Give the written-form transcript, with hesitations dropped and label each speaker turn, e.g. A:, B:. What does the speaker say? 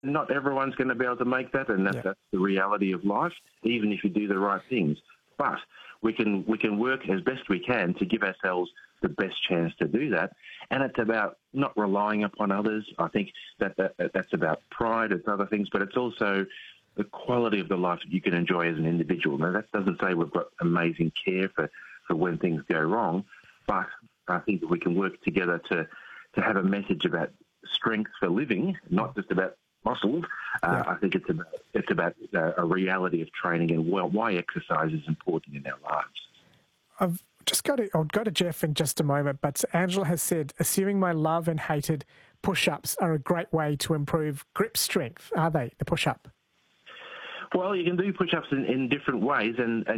A: Not everyone's going to be able to make that, and that's the reality of life, even if you do the right things. But we can work as best we can to give ourselves the best chance to do that. And it's about not relying upon others. I think that's about pride, it's other things, but it's also the quality of the life that you can enjoy as an individual. Now, that doesn't say we've got amazing care for when things go wrong, but I think that we can work together to have a message about strength for living, not just about muscles. I think it's about a reality of training and why exercise is important in our lives.
B: I'll go to Jeff in just a moment, but Angela has said, assuming my love and hated push-ups are a great way to improve grip strength. Are they, the push-up?
A: Well, you can do push-ups in different ways, and